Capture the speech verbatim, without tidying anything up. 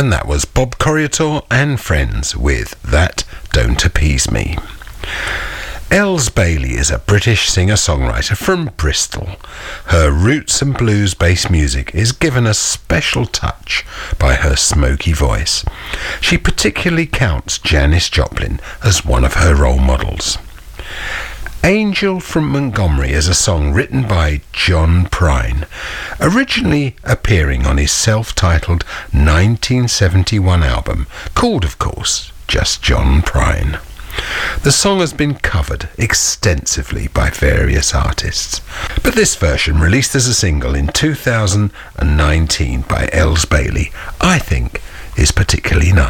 And that was Bob Corriator and Friends with That Don't Appease Me. Els Bailey is a British singer-songwriter from Bristol. Her roots and blues-based music is given a special touch by her smoky voice. She particularly counts Janis Joplin as one of her role models. Angel from Montgomery is a song written by John Prine, originally appearing on his self-titled nineteen seventy-one album, called, of course, just John Prine. The song has been covered extensively by various artists, but this version, released as a single in two thousand nineteen by Els Bailey, I think is particularly nice.